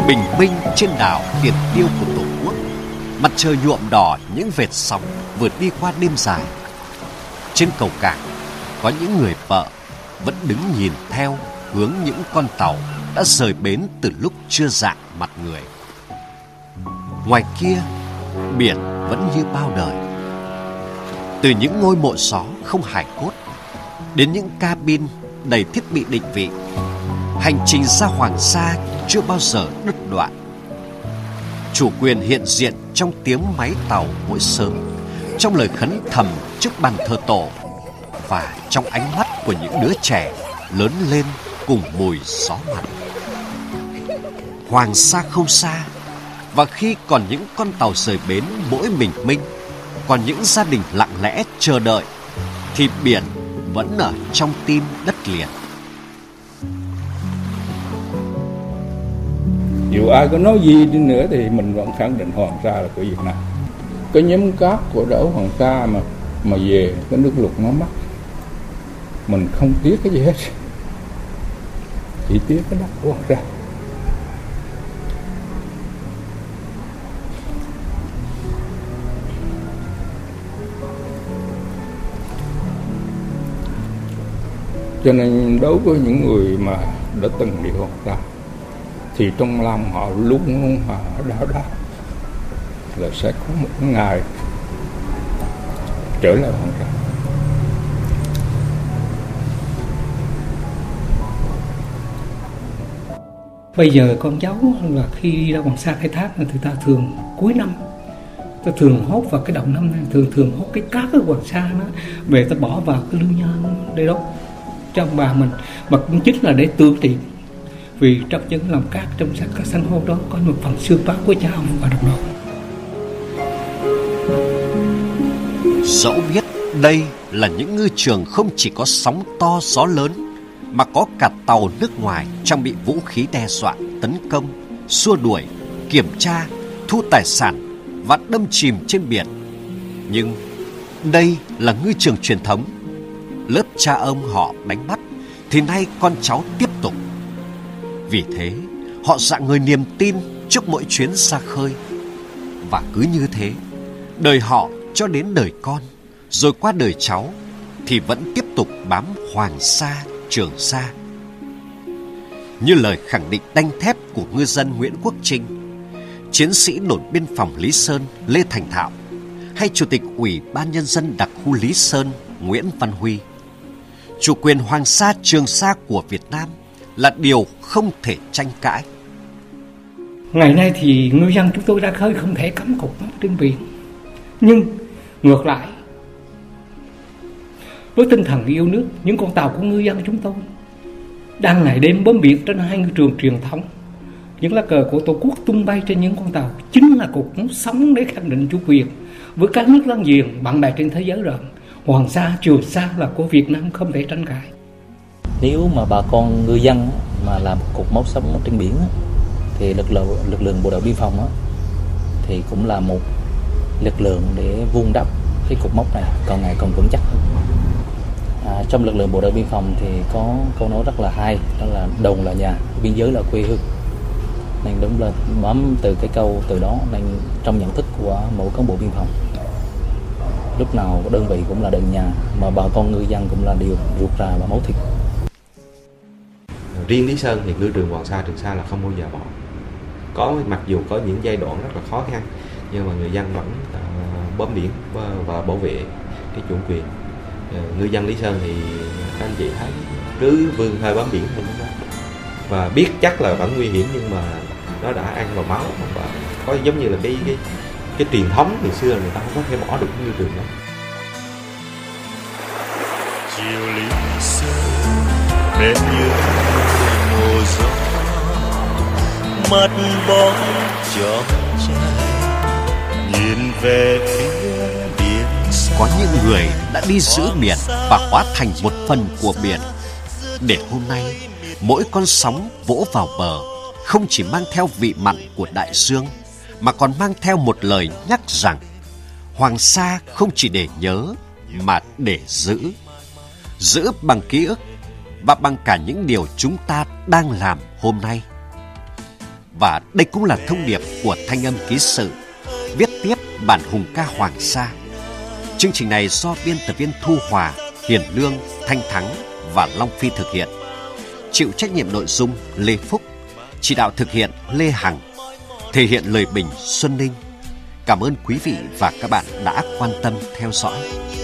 Bình minh trên đảo tiền tiêu của Tổ quốc, mặt trời nhuộm đỏ những vệt sóng vượt đi qua đêm dài. Trên cầu cảng có những người vợ vẫn đứng nhìn theo hướng những con tàu đã rời bến từ lúc chưa rạng mặt người. Ngoài kia, biển vẫn như bao đời. Từ những ngôi mộ gió không hài cốt đến những cabin đầy thiết bị định vị, hành trình ra Hoàng Sa chưa bao giờ đứt đoạn. Chủ quyền hiện diện trong tiếng máy tàu mỗi sớm, trong lời khấn thầm trước bàn thờ tổ, và trong ánh mắt của những đứa trẻ lớn lên cùng mùi gió mặn. Hoàng Sa không xa, và khi còn những con tàu rời bến mỗi bình minh, còn những gia đình lặng lẽ chờ đợi, thì biển vẫn ở trong tim đất liền. Dù ai có nói gì đi nữa thì mình vẫn khẳng định Hoàng Sa là của Việt Nam. Cái nhúm cát của đảo Hoàng Sa mà về cái nước lụt nó mất, mình không tiếc cái gì hết, chỉ tiếc cái đất của Hoàng Sa. Cho nên đối với những người mà đã từng đi Hoàng Sa thì trong lòng họ luôn họ đau đáu là sẽ có một ngày trở lại Hoàng Sa. Bây giờ con cháu là khi đi ra Hoàng Sa khai thác là người ta thường cuối năm ta thường hốt vào cái đầu năm này, thường hốt cái cát ở Hoàng Sa nó về ta bỏ vào cái lưu nhang để đốt cho ông bà mình, mà cũng chính là để tưởng niệm, vì trong những lòng cát trong các san hô đó có một phần xương máu của cha ông và đồng đội. Dẫu biết đây là những ngư trường không chỉ có sóng to gió lớn, mà có cả tàu nước ngoài trang bị vũ khí đe dọa, tấn công, xua đuổi, kiểm tra, thu tài sản và đâm chìm trên biển, nhưng đây là ngư trường truyền thống. Lớp cha ông họ đánh bắt thì nay con cháu tiếp tục. Vì thế họ rạng ngời niềm tin trước mỗi chuyến ra khơi. Và cứ như thế, đời họ cho đến đời con, rồi qua đời cháu, thì vẫn tiếp tục bám Hoàng Sa, Trường Sa. Như lời khẳng định đanh thép của ngư dân Nguyễn Quốc Trinh, chiến sĩ đồn biên phòng Lý Sơn Lê Thành Thạo, hay Chủ tịch Ủy ban Nhân dân đặc khu Lý Sơn Nguyễn Văn Huy, chủ quyền Hoàng Sa, Trường Sa của Việt Nam là điều không thể tranh cãi. Ngày nay thì ngư dân chúng tôi ra khơi không thể cắm cột mốc trên biển, nhưng ngược lại, với tinh thần yêu nước, những con tàu của ngư dân chúng tôi đang ngày đêm bám biển trên hai ngư trường truyền thống. Những lá cờ của Tổ quốc tung bay trên những con tàu chính là cột mốc sống để khẳng định chủ quyền với các nước láng giềng, bạn bè trên thế giới rằng Hoàng Sa, Trường Sa là của Việt Nam, không thể tranh cãi. Nếu mà bà con ngư dân mà làm cột mốc sống trên biển thì lực lượng bộ đội biên phòng thì cũng là một lực lượng để vun đắp cái cột mốc này càng ngày càng vững chắc. Trong lực lượng bộ đội biên phòng thì có câu nói rất là hay, đó là đồn là nhà, biên giới là quê hương. Nên đúng là bám từ cái câu từ đó, nên trong nhận thức của mỗi cán bộ biên phòng, lúc nào đơn vị cũng là đơn nhà, mà bà con ngư dân cũng là điều ruột rà và máu thịt. Riêng Lý Sơn thì ngư trường Hoàng Sa, Trường Sa là không bao giờ bỏ. Mặc dù có những giai đoạn rất là khó khăn, nhưng mà người dân vẫn bám biển và bảo vệ cái chủ quyền. Ngư dân Lý Sơn thì các anh chị thấy cứ vươn hơi bám biển thôi, và biết chắc là vẫn nguy hiểm, nhưng mà nó đã ăn vào máu, và có giống như là cái truyền thống ngày xưa người ta không có thể bỏ được ngư trường đó. Chiều Lý Sơn mệt như mùa gió, mắt bóng chóp chai nhìn về phía biển xa. Có những người đã đi giữ biển và hóa thành một phần của biển, để hôm nay mỗi con sóng vỗ vào bờ không chỉ mang theo vị mặn của đại dương, mà còn mang theo một lời nhắc rằng Hoàng Sa không chỉ để nhớ mà để giữ bằng ký ức và bằng cả những điều chúng ta đang làm hôm nay. Và đây cũng là thông điệp của Thanh Âm Ký Sự, viết tiếp bản hùng ca Hoàng Sa. Chương trình này do biên tập viên Thu Hòa, Hiền Lương, Thanh Thắng và Long Phi thực hiện. Chịu trách nhiệm nội dung Lê Phúc, chỉ đạo thực hiện Lê Hằng, thể hiện lời bình Xuân Ninh. Cảm ơn quý vị và các bạn đã quan tâm theo dõi.